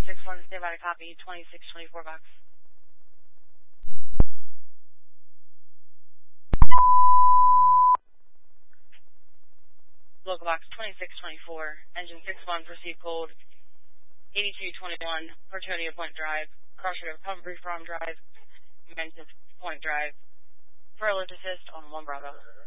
6-1, stand by to copy, 2624 box. Local box 2624, engine 6-1, proceed cold, 8221, Portonia Point Drive, Crusher to Pumphrey Farm Drive, Mentive Point Drive, for alert assist on 1 Bravo.